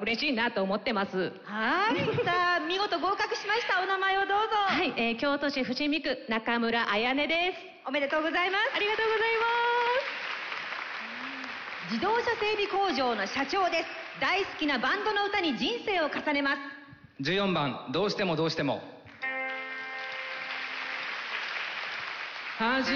嬉しいなと思ってます。 はい、さあ見事合格しました。お名前をどうぞ。 はい、京都市伏見区中村彩音です。 おめでとうございます。 ありがとうございます。自動車整備工場の社長です。大好きなバンドの歌に人生を重ねます。 14番どうしてもどうしても。